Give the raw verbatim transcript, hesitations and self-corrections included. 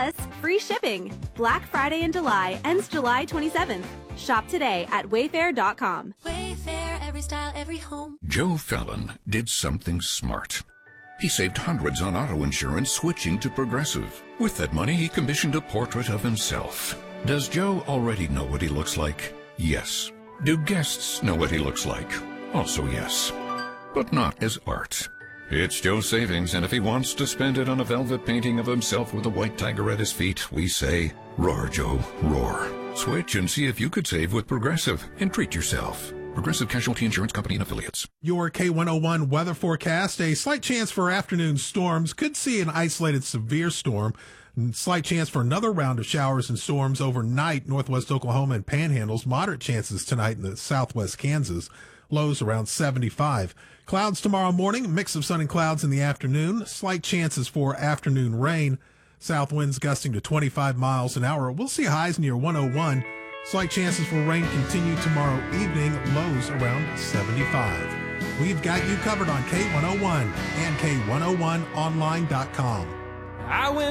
Plus, free shipping. Black Friday in July ends July twenty-seventh. Shop today at wayfair dot com. Wayfair, every style, every home. Joe Fallon did something smart. He saved hundreds on auto insurance switching to Progressive. With that money, he commissioned a portrait of himself. Does Joe already know what he looks like? Yes. Do guests know what he looks like? Also yes. But not as art. It's Joe's savings, and if he wants to spend it on a velvet painting of himself with a white tiger at his feet, we say, roar, Joe, roar. Switch and see if you could save with Progressive and treat yourself. Progressive Casualty Insurance Company and Affiliates. Your K one oh one weather forecast. A slight chance for afternoon storms. Could see an isolated severe storm. And slight chance for another round of showers and storms overnight. Northwest Oklahoma and Panhandles. Moderate chances tonight in the southwest Kansas. Lows around seventy-five. Clouds tomorrow morning. Mix of sun and clouds in the afternoon. Slight chances for afternoon rain. South winds gusting to twenty-five miles an hour. We'll see highs near one oh one. Slight chances for rain continue tomorrow evening, lows around seventy-five. We've got you covered on K one oh one and K one oh one online dot com. I went